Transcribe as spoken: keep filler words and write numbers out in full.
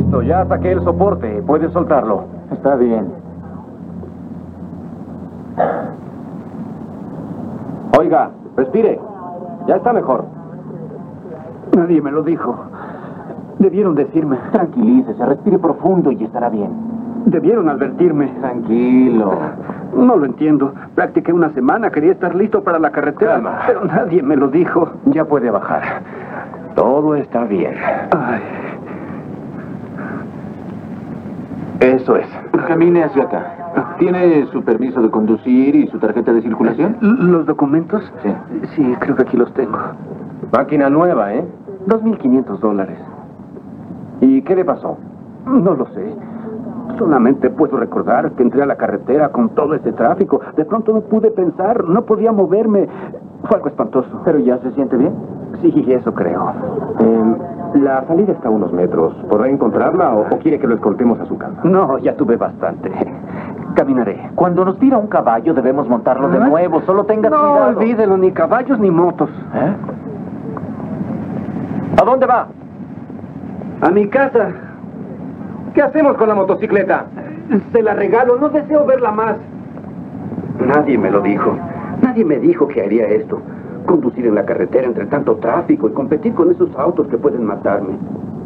Listo, ya saqué el soporte. Puedes soltarlo. Está bien. Oiga, respire. Ya está mejor. Nadie me lo dijo. Debieron decirme. Tranquilícese, respire profundo y estará bien. Debieron advertirme. Tranquilo. No lo entiendo. Practiqué una semana, quería estar listo para la carretera. Calma. Pero nadie me lo dijo. Ya puede bajar. Todo está bien. Ay. Eso es. Camine hacia acá. ¿Tiene su permiso de conducir y su tarjeta de circulación? ¿Los documentos? Sí. Sí, creo que aquí los tengo. Máquina nueva, ¿eh? Dos mil quinientos dólares. ¿Y qué le pasó? No lo sé. Solamente puedo recordar que entré a la carretera con todo ese tráfico. De pronto no pude pensar, no podía moverme. Fue algo espantoso. ¿Pero ya se siente bien? Sí, eso creo. Eh, la salida está a unos metros. ¿Podrá encontrarla o, o quiere que lo escoltemos a su casa? No, ya tuve bastante. Caminaré. Cuando nos tira un caballo debemos montarlo de ¿Ah? nuevo. Solo tenga No, cuidado. olvídelo, ni caballos ni motos. ¿Eh? ¿A dónde va? A mi casa. ¿Qué hacemos con la motocicleta? Se la regalo, no deseo verla más. Nadie me lo dijo. Nadie me dijo que haría esto. Conducir en la carretera entre tanto tráfico y competir con esos autos que pueden matarme.